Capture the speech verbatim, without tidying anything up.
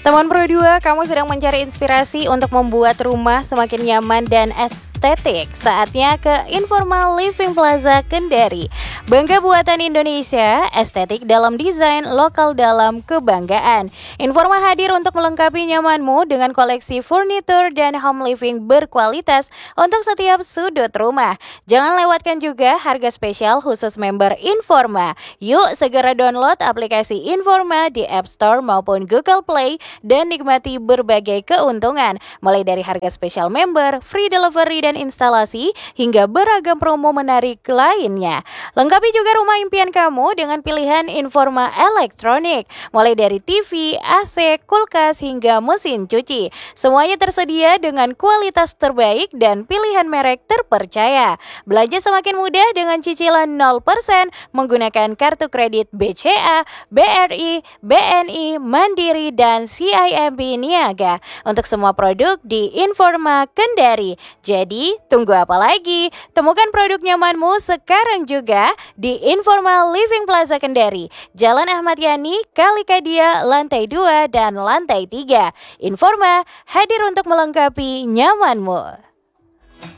Teman Pro dua, kamu sedang mencari inspirasi untuk membuat rumah semakin nyaman dan estetik. Saatnya ke Informa Living Plaza Kendari. Bangga buatan Indonesia, estetik dalam desain, lokal dalam kebanggaan. Informa hadir untuk melengkapi nyamanmu dengan koleksi furnitur dan home living berkualitas untuk setiap sudut rumah. Jangan lewatkan juga harga spesial khusus member Informa. Yuk segera download aplikasi Informa di App Store maupun Google Play dan nikmati berbagai keuntungan, mulai dari harga spesial member, free delivery dan instalasi, hingga beragam promo menarik lainnya. Lengkapi juga rumah impian kamu dengan pilihan Informa elektronik, mulai dari T V, A C, kulkas, hingga mesin cuci. Semuanya tersedia dengan kualitas terbaik dan pilihan merek terpercaya. Belanja semakin mudah dengan cicilan nol persen menggunakan kartu kredit B C A, B R I, B N I, Mandiri, dan C I M B Niaga untuk semua produk di Informa Kendari. Jadi, tunggu apa lagi? Temukan produk nyamanmu sekarang juga di Informa Living Plaza Kendari, Jalan Ahmad Yani, Kalikadia, lantai dua dan lantai tiga. Informa hadir untuk melengkapi nyamanmu.